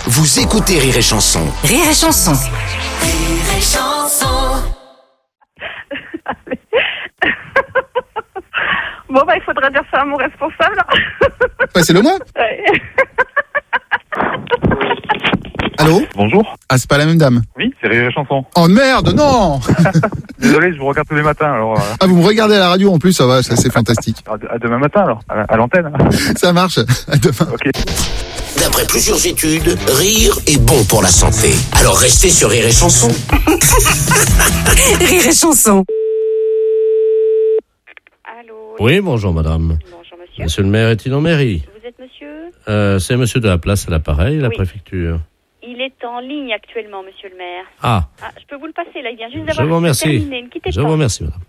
Vous écoutez Rire et Chanson. Rire et Chanson. Rire et Chanson. Bon, il faudra dire ça à mon responsable. Passez-le moi. Ouais. Allô? Bonjour. Ah, c'est pas la même dame. Oui, c'est Rire et Chanson. Oh merde, non. Désolé, je vous regarde tous les matins, alors... Ah, vous me regardez à la radio en plus, ça va, ça c'est fantastique. À demain matin, alors, à l'antenne. Ça marche, à demain. Ok. D'après plusieurs études, rire est bon pour la santé. Alors restez sur Rire et Chanson. Rire et Chanson. Allô. Oui, bonjour madame. Bonjour monsieur. Monsieur le maire est-il en mairie? Vous êtes monsieur? C'est monsieur de la place à l'appareil, la Oui. préfecture. Il est en ligne actuellement, monsieur le maire. Ah, Ah, je peux vous le passer là, il vient juste je d'avoir vous remercie. terminé. Ne quittez Je pas. vous remercie madame.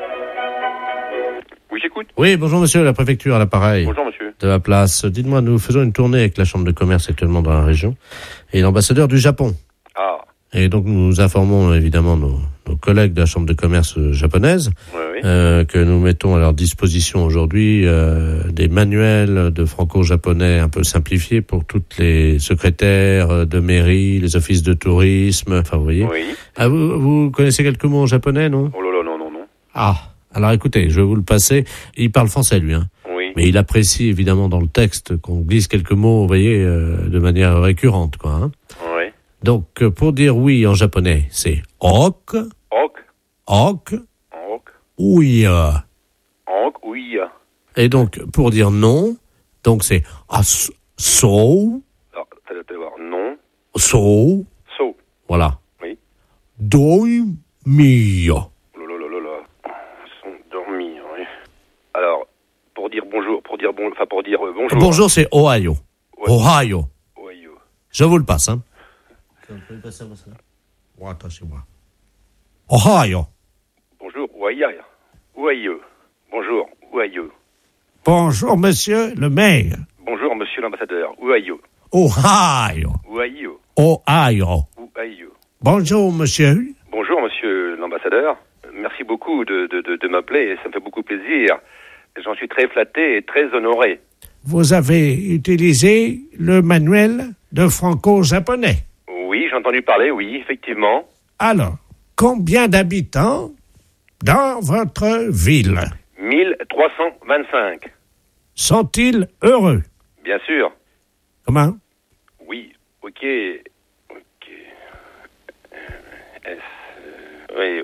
Oui, j'écoute. Oui, bonjour monsieur, la préfecture à l'appareil. Bonjour, monsieur. De la place. Dites-moi, nous faisons une tournée avec la chambre de commerce actuellement dans la région et l'ambassadeur du Japon. Ah, Et donc nous informons évidemment nos collègues de la chambre de commerce japonaise oui. que nous mettons à leur disposition aujourd'hui des manuels de franco-japonais un peu simplifiés pour toutes les secrétaires de mairie, les offices de tourisme, enfin vous voyez. Oui. Ah, vous connaissez quelques mots en japonais, non? Oh là là, non, non, non. Ah, alors écoutez, je vais vous le passer. Il parle français lui, hein. Oui. Mais il apprécie évidemment dans le texte qu'on glisse quelques mots, vous voyez, de manière récurrente, quoi. Hein. Oui. Donc, pour dire oui en japonais, c'est ok, Ok. ok, Ok. oui. Ok, oui. Et donc, pour dire non, donc c'est so, Alors, fallait voir. Non. so, So. voilà. Oui. Doimi. Oh là là là là. Ils sont dormis, oui. Alors, pour dire bonjour, pour dire bonjour. Bonjour, c'est Ohio. Ouais. Ohio. Oui. Je vous le passe, hein. Vous pouvez passer à moi, ça? Ouais, attachez-moi. Ohio. Bonjour, ouaïa. Ouaïeux. Bonjour, ouaïeux. Bonjour, monsieur le maire. Bonjour, monsieur l'ambassadeur. Ouaïeux. Ohio. Ouaïeux. Ohio. Ouaïeux. Bonjour, monsieur. Bonjour, monsieur l'ambassadeur. Merci beaucoup de m'appeler. Ça me fait beaucoup plaisir. J'en suis très flatté et très honoré. Vous avez utilisé le manuel de franco-japonais. Oui, j'ai entendu parler, oui, effectivement. Alors, combien d'habitants dans votre ville 1325. sont-ils heureux? Bien sûr. Comment? Oui, ok. Oui,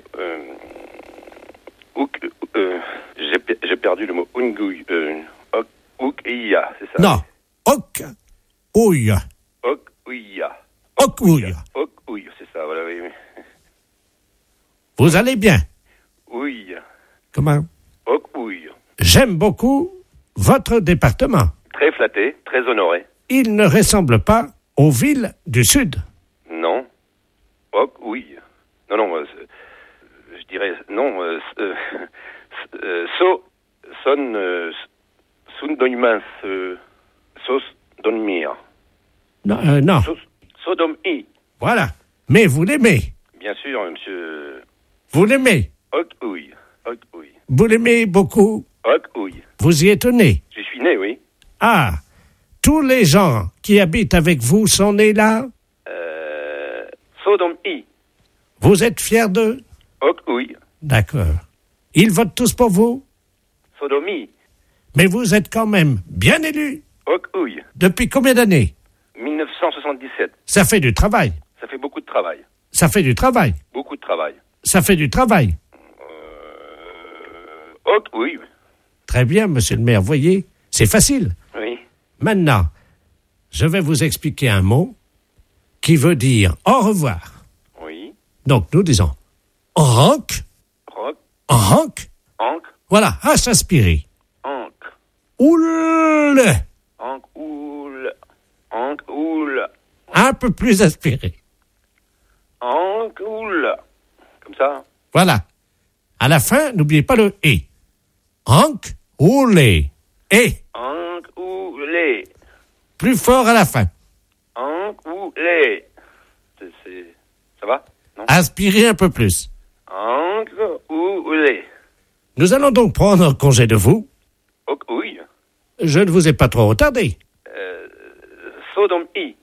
j'ai perdu le mot ungui. Oukia, c'est ça? Non. Ok. Ouya. Ouya. Okuya. Oui, c'est ça, voilà, oui. Vous allez bien? Oui. Comment? Oui. J'aime beaucoup votre département. Très flatté, très honoré. Il ne ressemble pas aux villes du Sud. Non. Oui. Non, je dirais non. Sun donimans, sos donmir. Non, non. Sodomi. Voilà. Mais vous l'aimez. Bien sûr, monsieur. Vous l'aimez. Oui. Vous l'aimez beaucoup. Oui. Vous y êtes né. Je suis né, oui. Ah. Tous les gens qui habitent avec vous sont nés là. Sodomi. Vous êtes fiers d'eux. Oui. D'accord. Ils votent tous pour vous. Sodomi. Mais vous êtes quand même bien élu. Oui. Depuis combien d'années? 1977. Ça fait du travail. Ça fait beaucoup de travail. Ça fait du travail. Beaucoup de travail. Ça fait du travail. Oui. Très bien, monsieur le maire. Voyez, c'est facile. Oui. Maintenant, je vais vous expliquer un mot qui veut dire au revoir. Oui. Donc, nous disons rank, Rock. rank. Ankh. Voilà, à s'inspirer. Ankh. Oule. Ankh. Oul. Ankh. Oul. Un peu plus aspiré. Ankh. Oul. Comme ça. Voilà. À la fin, n'oubliez pas le « et ». Rank, oule. Et. Ankh. Oulé. Plus fort à la fin. Ankh. Oulé. Ça va? Non? Aspirez un peu plus. Ankh. Oulé. Nous allons donc prendre congé de vous. Oui. Je ne vous ai pas trop retardé. Sodomi.